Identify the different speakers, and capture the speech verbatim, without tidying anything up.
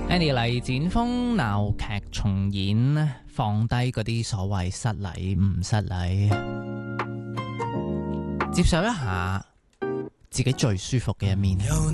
Speaker 1: Andy 嚟展鋒鬧劇重演，放低嗰啲所謂失禮唔失禮，接受一下自己最舒服嘅一面。